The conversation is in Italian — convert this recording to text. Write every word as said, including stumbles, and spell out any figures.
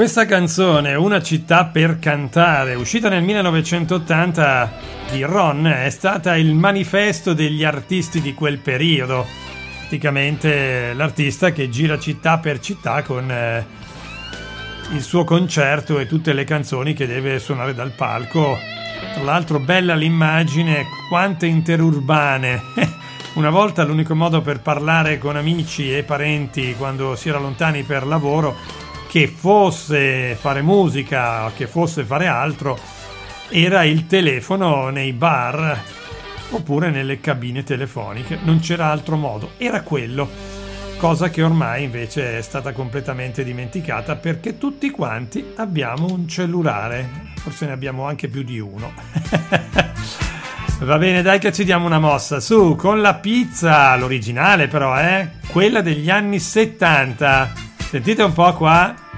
Questa canzone, Una città per cantare, uscita nel millenovecentottanta di Ron, è stata il manifesto degli artisti di quel periodo. Praticamente l'artista che gira città per città con eh, il suo concerto e tutte le canzoni che deve suonare dal palco. Tra l'altro bella l'immagine, quante interurbane. Una volta l'unico modo per parlare con amici e parenti quando si era lontani per lavoro, che fosse fare musica, che fosse fare altro, era il telefono nei bar oppure nelle cabine telefoniche. Non c'era altro modo, era quello, cosa che ormai invece è stata completamente dimenticata perché tutti quanti abbiamo un cellulare, forse ne abbiamo anche più di uno. Va bene, dai che ci diamo una mossa, su, con la pizza, l'originale però, eh? Quella degli anni settanta. Sentite un po' qua.